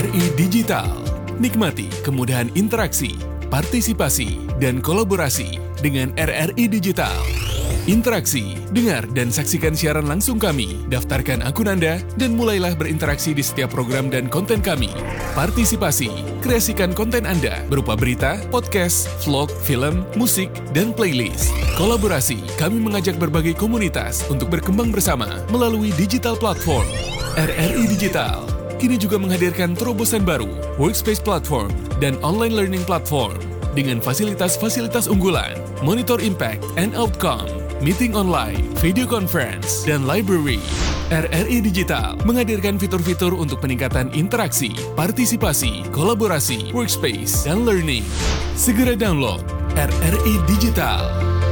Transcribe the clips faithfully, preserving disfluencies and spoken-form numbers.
I Digital. Nikmati kemudahan interaksi, partisipasi, dan kolaborasi dengan R R I Digital. Interaksi, dengar dan saksikan siaran langsung kami, daftarkan akun Anda, dan mulailah berinteraksi di setiap program dan konten kami. Partisipasi, kreasikan konten Anda berupa berita, podcast, vlog, film, musik, dan playlist. Kolaborasi, kami mengajak berbagai komunitas untuk berkembang bersama melalui digital platform. R R I Digital kini juga menghadirkan terobosan baru, workspace platform, dan online learning platform dengan fasilitas-fasilitas unggulan, monitor impact and outcome, meeting online, video conference, dan library. R R I Digital menghadirkan fitur-fitur untuk peningkatan interaksi, partisipasi, kolaborasi, workspace, dan learning. Segera download R R I Digital.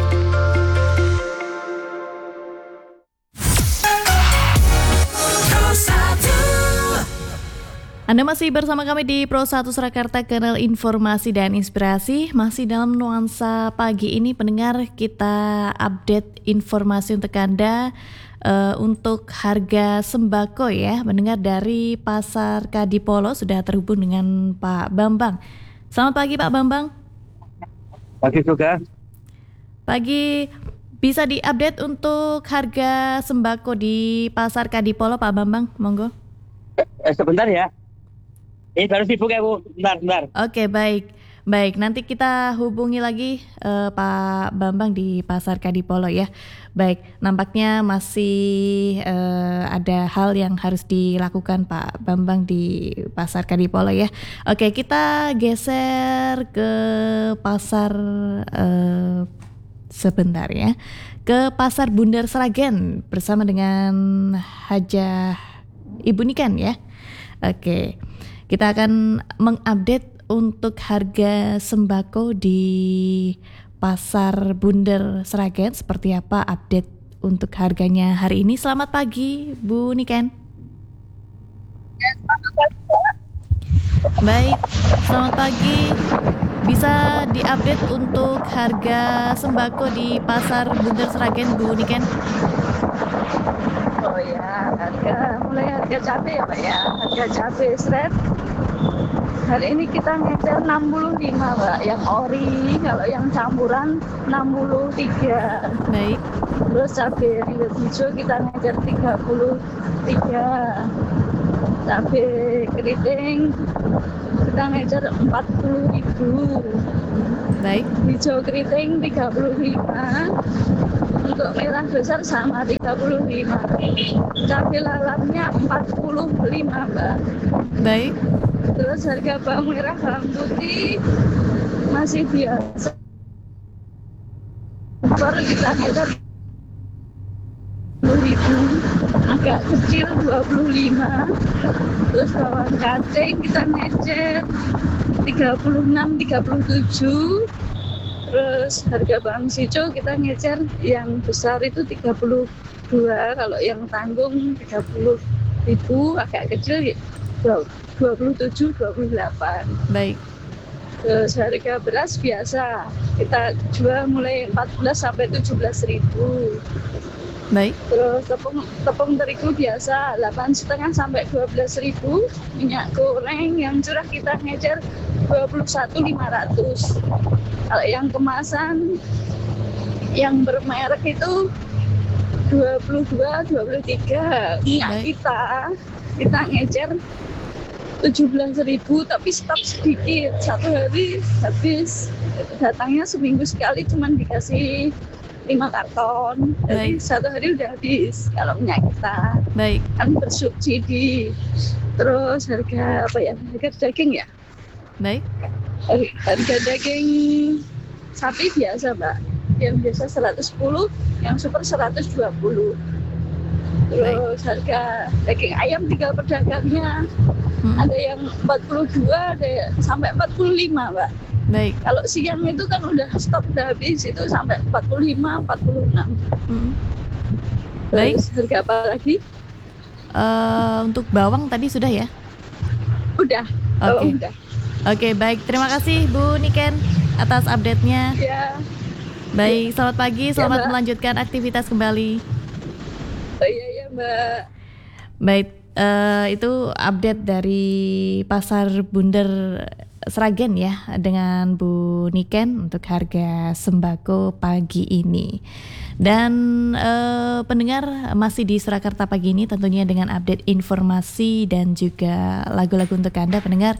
Anda masih bersama kami di Pro satu Surakarta, kanal informasi dan inspirasi. Masih dalam nuansa pagi ini, pendengar, kita update informasi untuk Anda uh, untuk harga sembako ya. Mendengar dari Pasar Kadipolo sudah terhubung dengan Pak Bambang. Selamat pagi Pak Bambang. Pagi juga. Pagi, bisa diupdate untuk harga sembako di Pasar Kadipolo Pak Bambang, monggo. Eh, sebentar ya. Ini baru sibuk ya Bu, bentar-bentar. Oke, baik. Baik, nanti kita hubungi lagi uh, Pak Bambang di Pasar Kadipolo ya. Baik, nampaknya masih uh, ada hal yang harus dilakukan Pak Bambang di Pasar Kadipolo ya. Oke, kita geser ke pasar uh, sebentar ya. Ke Pasar Bundar Sragen bersama dengan Hajah Ibu Niken ya. Oke. Kita akan mengupdate untuk harga sembako di Pasar Bundar Sragen. Seperti apa update untuk harganya hari ini. Selamat pagi Bu Niken. Baik, selamat pagi. Bisa diupdate untuk harga sembako di Pasar Bundar Sragen Bu Niken? Oh ya, harga mulai harga cabai ya Pak ya. Harga cabai seret hari ini kita ngecer enam puluh lima Pak, yang ori. Kalau yang campuran enam puluh tiga. Baik. Terus cabai rawit hijau kita ngecer tiga puluh tiga. Cabai keriting kita ngecer empat puluh ribu. Baik. Hijau keriting tiga puluh lima. Untuk merah besar sama tiga puluh lima. Cabai lalapnya empat puluh lima Mbak. Baik. Terus harga bawang merah, bawang putih masih biasa. Baru kita ngecer dua puluh ribu, agak kecil dua puluh lima. Terus bawang kacang kita ngecer tiga puluh enam, tiga puluh tujuh. Terus harga bawang sico kita ngecer yang besar itu tiga puluh dua, kalau yang tanggung tiga puluh ribu, agak kecil dua puluh tujuh, dua puluh delapan. Baik. Terus harga beras biasa kita jual mulai empat belas sampai tujuh belas ribu. Baik. Terus tepung tepung terigu biasa delapan setengah sampai dua belas ribu. Minyak goreng yang curah kita ngecer dua puluh satu lima ratus. Kalau yang kemasan yang bermerek itu dua puluh dua, dua puluh tiga. Minyak kita kita ngecer tujuh belas ribu, tapi stok sedikit. Satu hari habis. Datangnya seminggu sekali cuman dikasih lima karton. Jadi Baik. Satu hari udah habis kalau minyak kita. Baik. Kan bersubsidi. Terus harga apa ya? Harga daging ya? Baik. Harga daging sapi biasa Mbak. Yang biasa seratus sepuluh, yang super seratus dua puluh. Terus Baik. Harga daging ayam tinggal pedagangnya. Hmm. Ada yang empat puluh dua, ada sampai empat puluh lima Mbak. Baik. Kalau siang itu kan udah stok udah habis, itu sampai empat puluh lima, empat puluh enam. Hmm. Baik. Terus harga apa lagi? Uh, untuk bawang tadi sudah ya? Udah. Oke. Okay. Udah. Oke, okay, baik. Terima kasih Bu Niken atas update-nya. Ya. Baik, selamat pagi, selamat ya, melanjutkan aktivitas kembali. Oh iya ya Mbak. Baik, uh, itu update dari Pasar Bunder Sragen ya dengan Bu Niken untuk harga sembako pagi ini. Dan uh, pendengar masih di Surakarta pagi ini tentunya dengan update informasi dan juga lagu-lagu untuk Anda pendengar.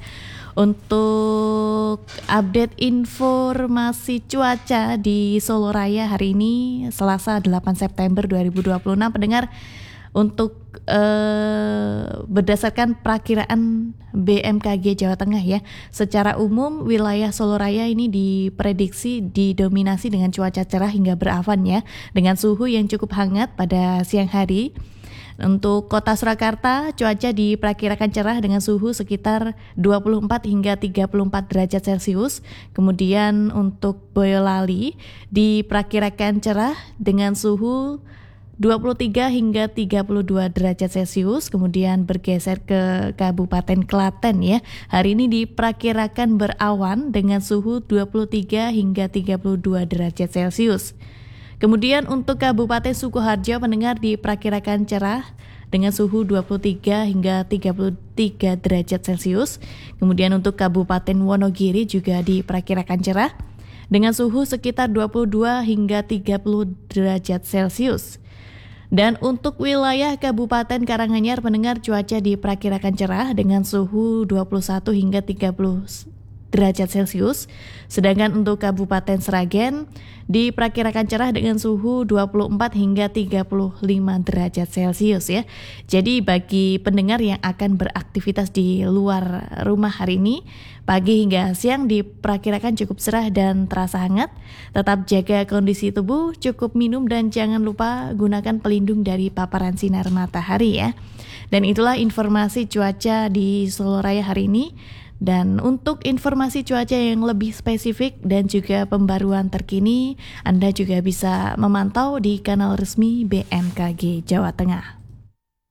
Untuk update informasi cuaca di Solo Raya hari ini Selasa delapan September dua ribu dua puluh enam pendengar, untuk eh, berdasarkan perakiraan B M K G Jawa Tengah ya, secara umum wilayah Solo Raya ini diprediksi didominasi dengan cuaca cerah hingga berawan ya, dengan suhu yang cukup hangat pada siang hari. Untuk kota Surakarta, cuaca diperkirakan cerah dengan suhu sekitar dua puluh empat hingga tiga puluh empat derajat Celcius. Kemudian untuk Boyolali diperkirakan cerah dengan suhu dua puluh tiga hingga tiga puluh dua derajat Celcius. Kemudian bergeser ke Kabupaten Klaten ya. Hari ini diperkirakan berawan dengan suhu dua puluh tiga hingga tiga puluh dua derajat Celcius. Kemudian untuk Kabupaten Sukoharjo pendengar diperkirakan cerah dengan suhu dua puluh tiga hingga tiga puluh tiga derajat Celcius. Kemudian untuk Kabupaten Wonogiri juga diperkirakan cerah dengan suhu sekitar dua puluh dua hingga tiga puluh derajat Celcius. Dan untuk wilayah Kabupaten Karanganyar pendengar, cuaca diperkirakan cerah dengan suhu dua puluh satu hingga tiga puluh derajat Celcius. Sedangkan untuk Kabupaten Sragen diperkirakan cerah dengan suhu dua puluh empat hingga tiga puluh lima derajat Celcius ya. Jadi bagi pendengar yang akan beraktivitas di luar rumah hari ini, pagi hingga siang diperkirakan cukup cerah dan terasa hangat. Tetap jaga kondisi tubuh, cukup minum dan jangan lupa gunakan pelindung dari paparan sinar matahari ya. Dan itulah informasi cuaca di Solo Raya hari ini. Dan untuk informasi cuaca yang lebih spesifik dan juga pembaruan terkini, Anda juga bisa memantau di kanal resmi B M K G Jawa Tengah.